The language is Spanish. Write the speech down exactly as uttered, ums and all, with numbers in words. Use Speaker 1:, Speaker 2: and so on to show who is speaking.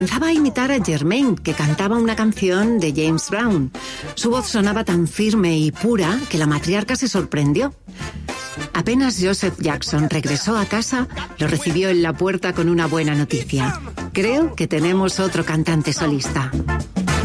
Speaker 1: Comenzaba a imitar a Jermaine, que cantaba una canción de James Brown. Su voz sonaba tan firme y pura que la matriarca se sorprendió. Apenas Joseph Jackson regresó a casa, lo recibió en la puerta con una buena noticia. Creo que tenemos otro cantante solista.